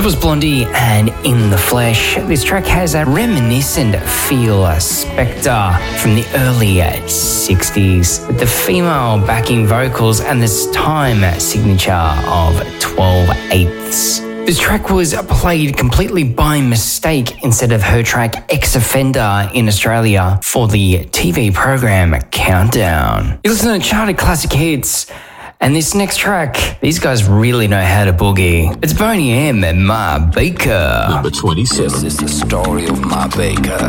was Blondie and In the Flesh. This track has a reminiscent feel, a Spectre from the early 60s, with the female backing vocals and this time signature of 12/8. This track was played completely by mistake instead of her track Ex-Offender in Australia for the TV program Countdown. You listen to Charted Classic Hits. And this next track, these guys really know how to boogie. It's Boney M and Ma Baker. Number 27. This is the story of Ma Baker.